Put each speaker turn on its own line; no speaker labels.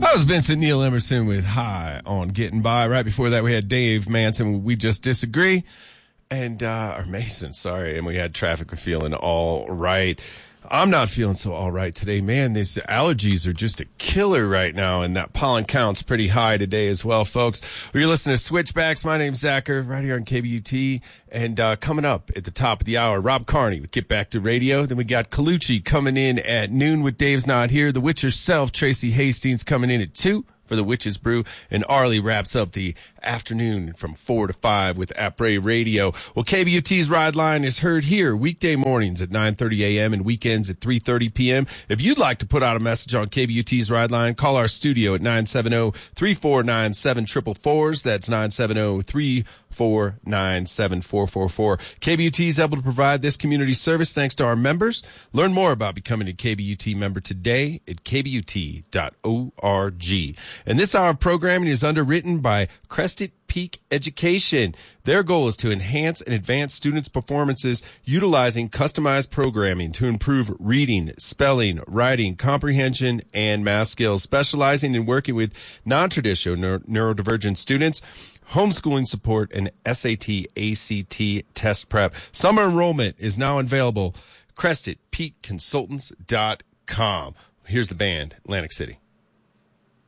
That was Vincent Neil Emerson with High on Getting By. Right before that, we had Dave Manson, We Just Disagree. And, or Mason, sorry. And we had Traffic Feeling All Right. I'm not feeling so all right today, man. These allergies are just a killer right now, and that pollen count's pretty high today as well, folks. You're listening to Switchbacks. My name's Zachar, right here on KBUT. And coming up at the top of the hour, Rob Carney with Get Back to Radio. Then we got Colucci coming in at noon with Dave's Not Here. The Witch herself, Tracy Hastings, coming in at 2 for the Witch's Brew. And Arlie wraps up the afternoon from 4 to 5 with Apres Radio. Well, KBUT's Ride Line is heard here weekday mornings at 9:30 a.m. and weekends at 3:30 p.m. If you'd like to put out a message on KBUT's Ride Line, call our studio at 970-3497-444. That's 970-3497-444. KBUT is able to provide this community service thanks to our members. Learn more about becoming a KBUT member today at kbut.org. And this hour of programming is underwritten by Crested Peak Education. Their goal is to enhance and advance students' performances utilizing customized programming to improve reading, spelling, writing, comprehension, and math skills, specializing in working with non-traditional neurodivergent students, homeschooling support, and SAT, ACT test prep. Summer enrollment is now available. CrestedPeakConsultants.com. Here's the band, Atlantic City.